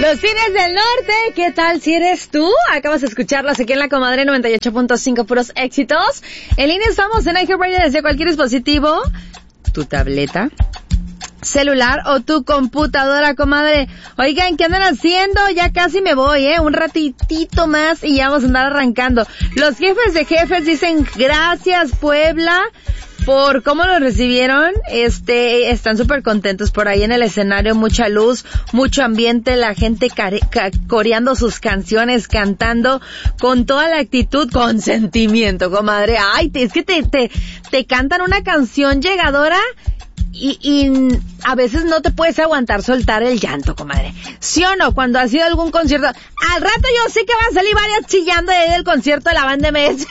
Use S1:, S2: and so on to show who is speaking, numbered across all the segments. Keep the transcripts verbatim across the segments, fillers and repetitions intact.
S1: Los Tigres del Norte, ¿qué tal si eres tú? Acabas de escucharlos aquí en La Comadre noventa y ocho punto cinco, puros éxitos. En línea estamos en iHeartRadio desde cualquier dispositivo, tu tableta, celular o tu computadora, comadre. Oigan, ¿qué andan haciendo? Ya casi me voy, ¿eh? Un ratitito más y ya vamos a andar arrancando. Los jefes de jefes dicen gracias, Puebla, por cómo lo recibieron. Este, están súper contentos por ahí en el escenario, mucha luz, mucho ambiente, la gente care, ca, coreando sus canciones, cantando con toda la actitud, con sentimiento, comadre. Ay, te, es que te, te, te cantan una canción llegadora y, y a veces no te puedes aguantar soltar el llanto, comadre. ¿Sí o no? Cuando has ido a algún concierto, al rato yo sé que van a salir varias chillando de ahí del concierto de la banda M S.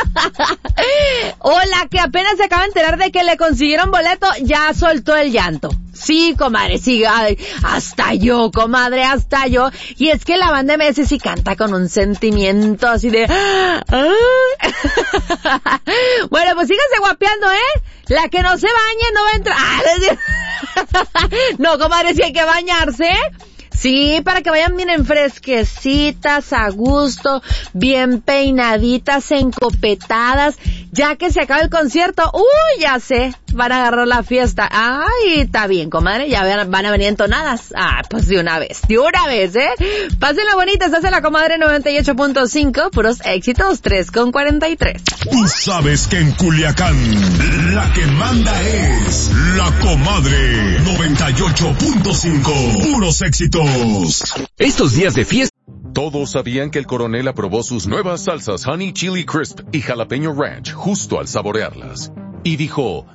S1: O la que apenas se acaba de enterar de que le consiguieron boleto, ya soltó el llanto. Sí, comadre, sí, ay, hasta yo, comadre, hasta yo. Y es que la banda M S sí canta con un sentimiento así de... ¡ay! Bueno, pues síganse guapeando, ¿eh? La que no se bañe no va a entrar. ¡Ah! No, comadre, sí hay que bañarse. Sí, para que vayan bien fresquecitas, a gusto, bien peinaditas, encopetadas, ya que se acaba el concierto. Uy, ya sé, van a agarrar la fiesta. Ay, está bien, comadre, ya van a venir entonadas. Ah, pues de una vez, de una vez, ¿eh? Pásenla bonita, estás en La Comadre noventa y ocho punto cinco, puros éxitos, tres con cuarenta y tres.
S2: Tú sabes que en Culiacán, la que manda es La Comadre noventa y ocho punto cinco, puros éxitos.
S3: Estos días de fiesta.
S4: Todos sabían que el coronel aprobó sus nuevas salsas Honey Chili Crisp y Jalapeño Ranch justo al saborearlas. Y dijo...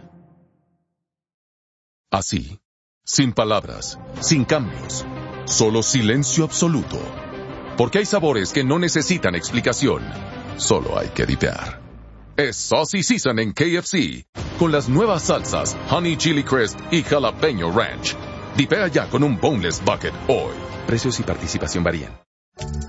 S4: así, sin palabras, sin cambios, solo silencio absoluto. Porque hay sabores que no necesitan explicación, solo hay que dipear. Es Saucy Season en K F C, con las nuevas salsas Honey Chili Crisp y Jalapeño Ranch. Dipea ya con un Boneless Bucket hoy.
S3: Precios y participación varían.